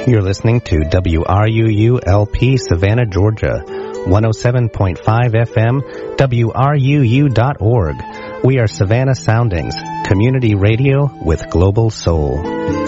You're listening to WRUU-LP Savannah, Georgia, 107.5 FM, WRUU.org. We are Savannah Soundings, community radio with global soul.